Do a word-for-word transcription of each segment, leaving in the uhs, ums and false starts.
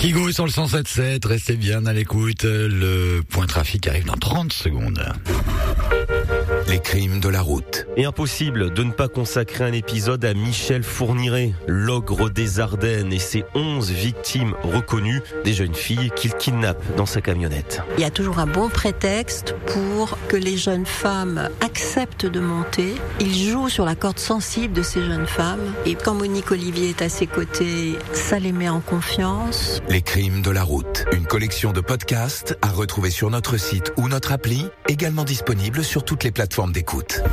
Kigo sur le cent sept sept, restez bien à l'écoute. Le point trafic arrive dans trente secondes. Les crimes de la route. Et impossible de ne pas consacrer un épisode à Michel Fourniret, l'ogre des Ardennes et ses onze victimes reconnues, des jeunes filles qu'il kidnappe dans sa camionnette. Il y a toujours un bon prétexte pour que les jeunes femmes acceptent de monter. Il joue sur la corde sensible de ces jeunes femmes. Et quand Monique Olivier est à ses côtés, ça les met en confiance. Les crimes de la route. Une collection de podcasts à retrouver sur notre site ou notre appli, également disponible sur toutes les plateformes d'écoute.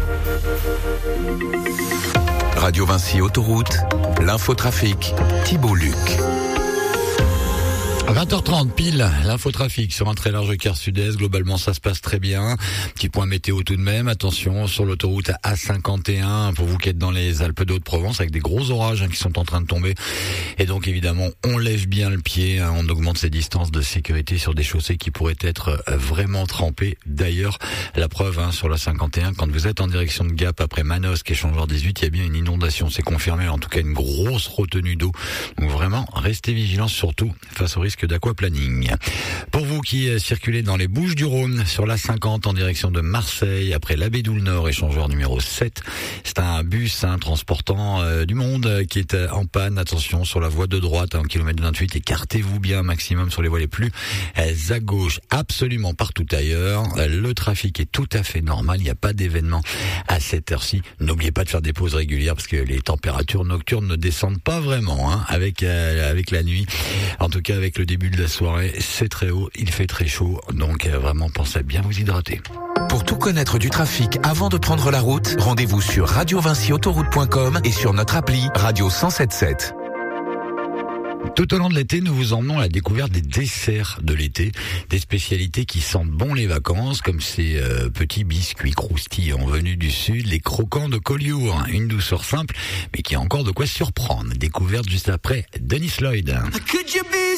Radio Vinci Autoroute, l'infotrafic, Thibault Luc. vingt heures trente pile, l'infotrafic sur un très large quart sud-est. Globalement, ça se passe très bien. Petit point météo tout de même. Attention sur l'autoroute A cinquante et un pour vous qui êtes dans les Alpes de Haute-Provence avec des gros orages hein, qui sont en train de tomber. Et donc évidemment, on lève bien le pied. Hein, on augmente ses distances de sécurité sur des chaussées qui pourraient être vraiment trempées. D'ailleurs, la preuve hein, sur la cinquante et un, quand vous êtes en direction de Gap après Manosque et Échangeur dix-huit, il y a bien une inondation. C'est confirmé, en tout cas une grosse retenue d'eau. Donc vraiment, restez vigilants surtout face au risque d'aquaplaning. Pour vous qui circulez dans les Bouches-du-Rhône sur la cinquante en direction de Marseille après l'Abbé-Doul-Nord, échangeur numéro sept, c'est un bus hein, transportant euh, du monde qui est en panne. Attention sur la voie de droite hein, au kilomètre vingt-huit, écartez-vous bien maximum sur les voies les plus euh, à gauche, absolument partout ailleurs. Le trafic est tout à fait normal, il n'y a pas d'événement à cette heure-ci. N'oubliez pas de faire des pauses régulières parce que les températures nocturnes ne descendent pas vraiment hein, avec euh, avec la nuit. En tout cas avec le début de la soirée, c'est très haut, il fait très chaud, donc euh, vraiment pensez à bien vous hydrater. Pour tout connaître du trafic avant de prendre la route, rendez-vous sur radio vinci autoroute point com et sur notre appli Radio cent sept sept. Tout au long de l'été, nous vous emmenons à la découverte des desserts de l'été, des spécialités qui sentent bon les vacances, comme ces euh, petits biscuits croustillants venus du sud, les croquants de Collioure, une douceur simple, mais qui a encore de quoi surprendre. Découverte juste après Dennis Lloyd.